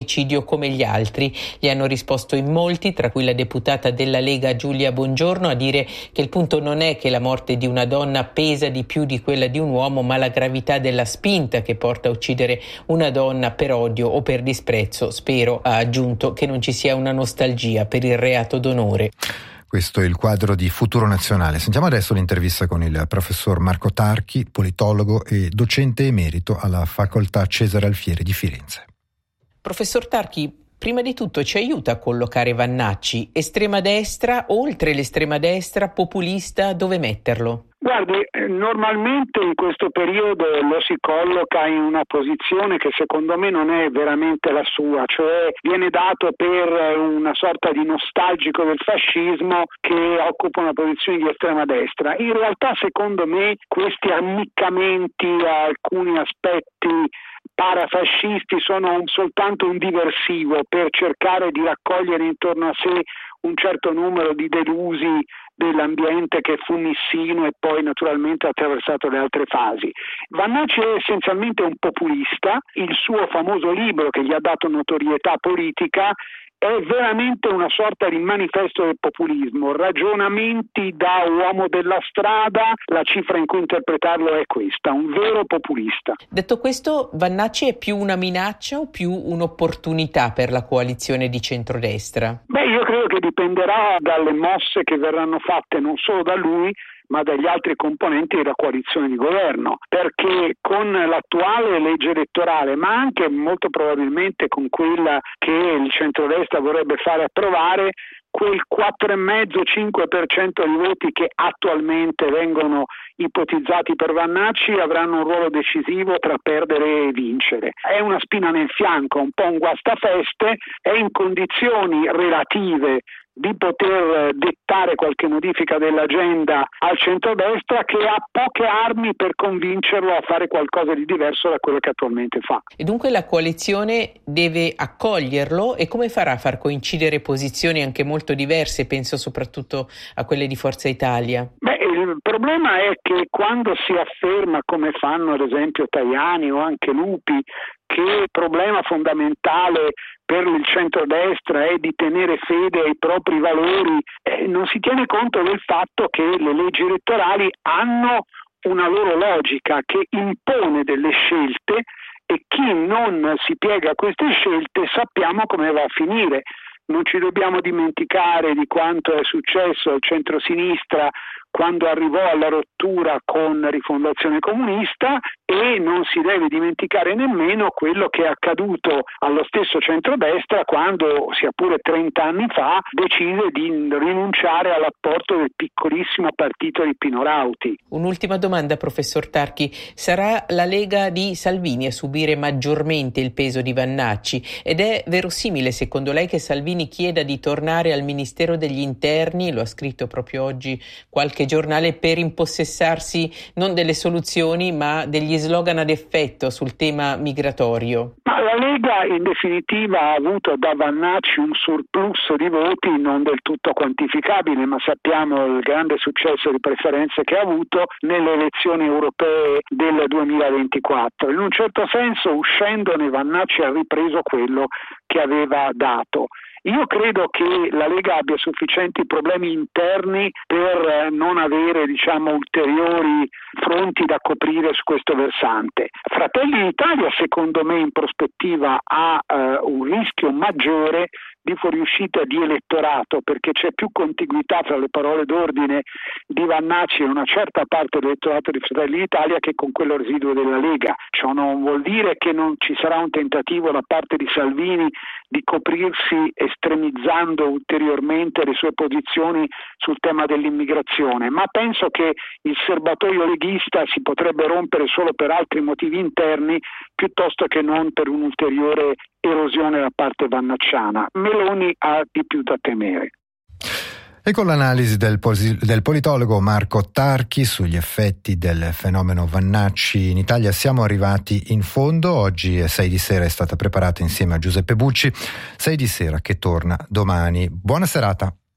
omicidio come gli altri. Gli hanno risposto in molti, tra cui la deputata della Lega Giulia Bongiorno, a dire che il punto non è che la morte di una donna pesa di più di quella di un uomo, ma la gravità della spinta che porta a uccidere una donna per odio o per disprezzo. Spero, ha aggiunto, che non ci sia una nostalgia per il reato d'onore. Questo è il quadro di Futuro Nazionale. Sentiamo adesso l'intervista con il professor Marco Tarchi, politologo e docente emerito alla Facoltà Cesare Alfieri di Firenze. Professor Tarchi, prima di tutto ci aiuta a collocare Vannacci? Estrema destra, oltre l'estrema destra, populista, dove metterlo? Guardi, normalmente in questo periodo lo si colloca in una posizione che secondo me non è veramente la sua, cioè viene dato per una sorta di nostalgico del fascismo che occupa una posizione di estrema destra. In realtà secondo me questi ammiccamenti a alcuni aspetti parafascisti sono soltanto un diversivo per cercare di raccogliere intorno a sé un certo numero di delusi dell'ambiente che fu nissino e poi naturalmente ha attraversato le altre fasi. Vannacci è essenzialmente un populista, il suo famoso libro che gli ha dato notorietà politica è veramente una sorta di manifesto del populismo, ragionamenti da uomo della strada, la cifra in cui interpretarlo è questa, un vero populista. Detto questo, Vannacci è più una minaccia o più un'opportunità per la coalizione di centrodestra? Io credo che dipenderà dalle mosse che verranno fatte non solo da lui, ma dagli altri componenti della coalizione di governo, perché con l'attuale legge elettorale, ma anche molto probabilmente con quella che il centrodestra vorrebbe fare approvare, quel 4,5-5% di voti che attualmente vengono ipotizzati per Vannacci avranno un ruolo decisivo tra perdere e vincere. È una spina nel fianco, un po' un guastafeste, è in condizioni relative di poter dettare qualche modifica dell'agenda al centrodestra, che ha poche armi per convincerlo a fare qualcosa di diverso da quello che attualmente fa. E dunque la coalizione deve accoglierlo, e come farà a far coincidere posizioni anche molto diverse? Penso soprattutto a quelle di Forza Italia. Il problema è che quando si afferma, come fanno ad esempio Tajani o anche Lupi, che il problema fondamentale per il centrodestra è di tenere fede ai propri valori, non si tiene conto del fatto che le leggi elettorali hanno una loro logica che impone delle scelte, e chi non si piega a queste scelte sappiamo come va a finire. Non ci dobbiamo dimenticare di quanto è successo al centrosinistra quando arrivò alla rottura con Rifondazione Comunista, e non si deve dimenticare nemmeno quello che è accaduto allo stesso centrodestra quando, sia pure 30 anni fa, decise di rinunciare all'apporto del piccolissimo partito di Pino Rauti. Un'ultima domanda, professor Tarchi. Sarà la Lega di Salvini a subire maggiormente il peso di Vannacci? Ed è verosimile, secondo lei, che Salvini chieda di tornare al Ministero degli Interni, lo ha scritto proprio oggi qualche giornale, per impossessarsi non delle soluzioni ma degli slogan ad effetto sul tema migratorio? Ma la Lega in definitiva ha avuto da Vannacci un surplus di voti non del tutto quantificabile, ma sappiamo il grande successo di preferenze che ha avuto nelle elezioni europee del 2024. In un certo senso, uscendone, Vannacci ha ripreso quello che aveva dato. Io credo che la Lega abbia sufficienti problemi interni per non avere, ulteriori fronti da coprire su questo versante. Fratelli d'Italia, secondo me, in prospettiva ha un rischio maggiore di fuoriuscita di elettorato, perché c'è più contiguità fra le parole d'ordine di Vannacci e una certa parte dell'elettorato di Fratelli d'Italia che con quello residuo della Lega. Ciò non vuol dire che non ci sarà un tentativo da parte di Salvini di coprirsi estremizzando ulteriormente le sue posizioni sul tema dell'immigrazione, ma penso che il serbatoio leghista si potrebbe rompere solo per altri motivi interni piuttosto che non per un'ulteriore erosione da parte vannacciana. Meloni ha di più da temere. E con l'analisi del politologo Marco Tarchi sugli effetti del fenomeno Vannacci in Italia siamo arrivati in fondo. Oggi 6 di sera è stata preparata insieme a Giuseppe Bucci, 6 di sera che torna domani. Buona serata.